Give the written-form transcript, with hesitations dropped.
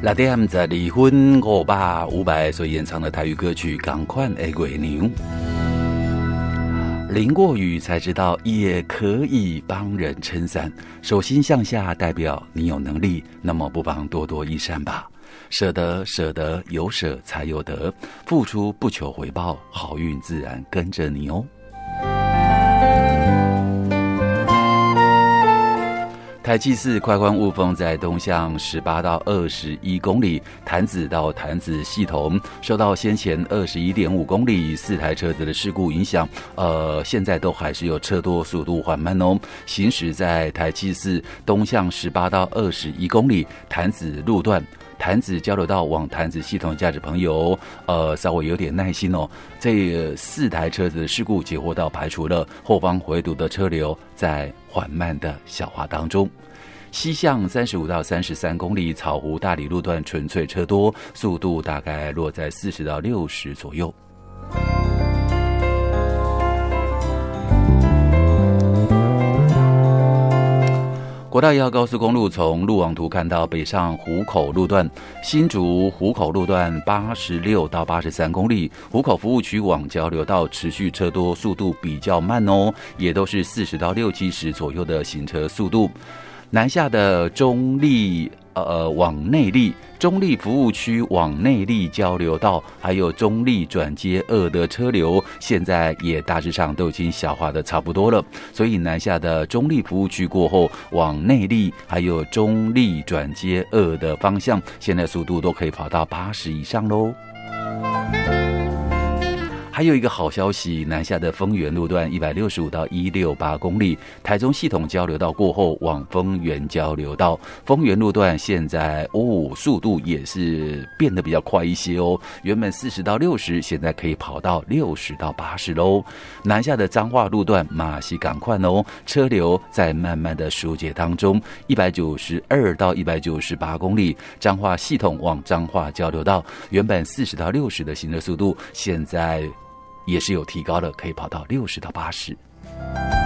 6点12分500所演唱的台语歌曲《港款的月娘》，淋过雨才知道也可以帮人撑伞，手心向下代表你有能力，那么不妨多多益善吧。舍得，舍得，有舍才有得，付出不求回报，好运自然跟着你哦。台七四快关雾峰在东向18到21公里，潭子到潭子系统受到先前21.5公里4台车子的事故影响，现在都还是有车多，速度缓慢哦。行驶在台七四东向18到21公里，潭子路段。潭子交流道往潭子系统驾驶朋友，稍微有点耐心哦。这4台车子的事故截获到排除了，后方回堵的车流在缓慢的消化当中。西向35到33公里，草湖大里路段纯粹车多，速度大概落在40到60左右。国道1号高速公路从路网图看到北上湖口路段，新竹湖口路段86到83公里，湖口服务区往交流道持续车多，速度比较慢哦，也都是40到60-70左右的行车速度。南下的中立往内壢，中立服务区往内壢交流道，还有中立转接2的车流，现在也大致上都已经消化的差不多了。所以南下的中立服务区过后，往内壢还有中立转接2的方向，现在速度都可以跑到80以上喽。还有一个好消息，南下的丰原路段165到168公里，台中系统交流道过后往丰原交流道，丰原路段现在速度也是变得比较快一些哦，原本40到60，现在可以跑到60到80喽。南下的彰化路段马西赶快哦，车流在慢慢的疏解当中，192到198公里，彰化系统往彰化交流道，原本40到60的行车速度，现在也是有提高了，可以跑到60到80。